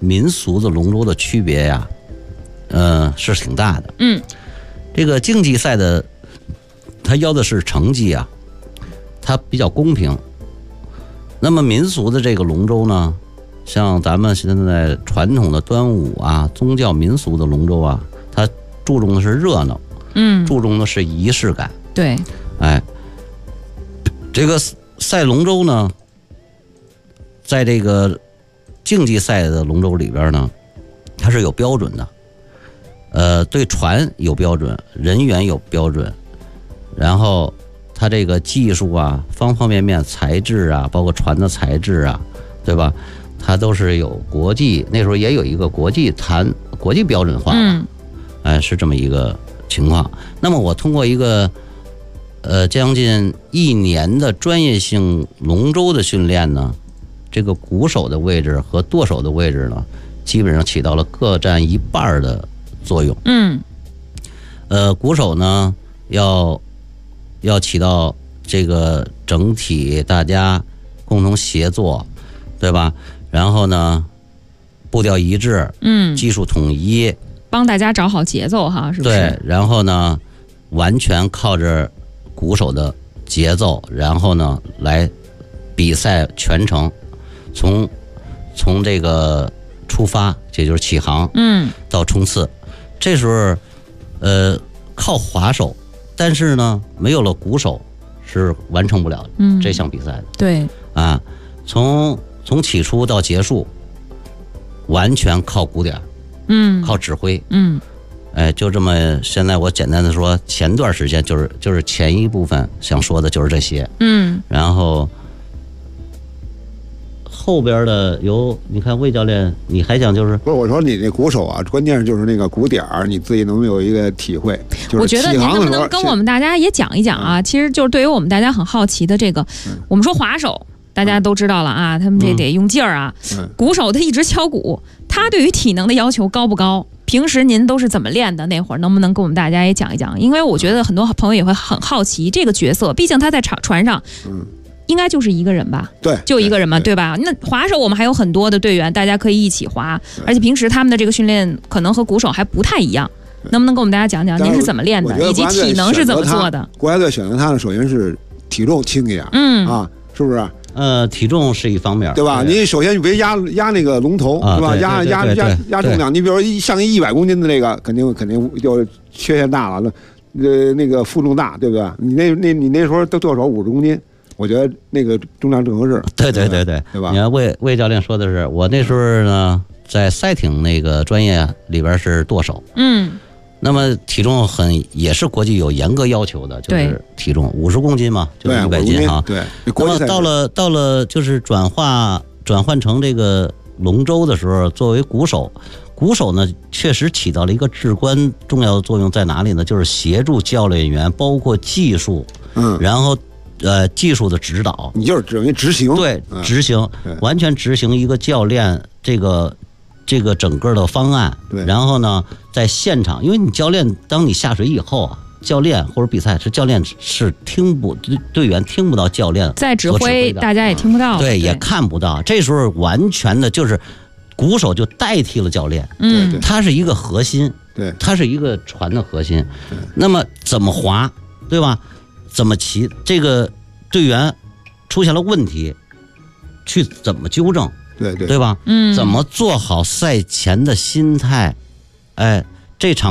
民俗的龙舟的区别呀，是挺大的。这个竞技赛的，它要的是成绩啊，它比较公平。那么民俗的这个龙舟呢，像咱们现在传统的端午啊，宗教民俗的龙舟啊，它注重的是热闹，注重的是仪式感。 对， 这个赛龙舟呢，在这个竞技赛的龙舟里边呢，它是有标准的，对船有标准，人员有标准，然后它这个技术啊，方方面面，材质啊，包括船的材质啊，对吧？它都是有国际，那时候也有一个国际标准化，是这么一个情况。那么我通过一个将近1年的专业性龙舟的训练呢，这个鼓手的位置和舵手的位置呢，基本上起到了各占1半的作用。鼓手呢要起到这个整体大家共同协作，对吧？然后呢，步调一致，技术统一， 帮大家找好节奏哈，是不是？ 对，然后呢，完全靠着鼓手的节奏，然后呢来比赛全程，从这个出发，也就是起航，到冲刺，这时候靠划手，但是呢没有了鼓手是完成不了这项比赛的。 对啊，从起初到结束，完全靠鼓点，靠指挥，就这么。现在我简单的说，前段时间就是前一部分想说的就是这些，然后后边的你看魏教练，你还想就是不是我说你那鼓手啊，关键就是那个鼓点儿，你自己能有一个体会。就是、 我觉得您能不能跟我们大家也讲一讲啊？其实就是对于我们大家很好奇的这个，我们说划手。大家都知道了啊，他们这得用劲儿啊。鼓手他一直敲鼓，他对于体能的要求高不高？平时您都是怎么练的？那会儿能不能跟我们大家也讲一讲？因为我觉得很多朋友也会很好奇这个角色，毕竟他在船上，应该就是一个人吧？ 对， 就一个人嘛，对吧？那划手我们还有很多的队员，大家可以一起划，而且平时他们的这个训练可能和鼓手还不太一样。能不能跟我们大家讲讲您是怎么练的，以及体能是怎么做的？ 国家队选择他呢，首先是体重轻一点，是不是？ 体重是一方面， 对吧？你首先别压那个龙头，是吧？压重量。你比如说像100公斤的那个，肯定就缺陷大了，那个负重大，对不对？你那时候都舵手50公斤，我觉得那个重量正合适。 对， 对吧？ 你看魏教练说的是，我那时候呢在赛艇那个专业里边是舵手，那么体重也是国际有严格要求的，就是体重50公斤嘛，就是100斤哈。 对。 那么到了就是转换成这个龙舟的时候，作为鼓手呢，确实起到了一个至关重要的作用，在哪里呢？就是协助教练员，包括技术，然后技术的指导， 你就是等于执行， 对，执行，完全执行一个教练这个整个的方案， 对， 然后呢，在现场，因为你教练当你下水以后啊，教练或者比赛是教练是队员听不到教练在指挥，大家也听不到， 对，也看不到。这时候完全的就是鼓手就代替了教练， 对， 他是一个核心， 对， 他是一个船的核心。那么怎么划，对吧？怎么骑，这个队员出现了问题，去怎么纠正？ 对吧？怎么做好赛前的心态？这场